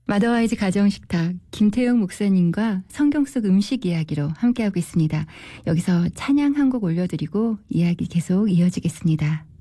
마더와이즈 가정식탁 김태용 목사님과 성경 속 음식 이야기로 함께하고 있습니다. 여기서 찬양 한 곡 올려드리고 이야기 계속 이어지겠습니다.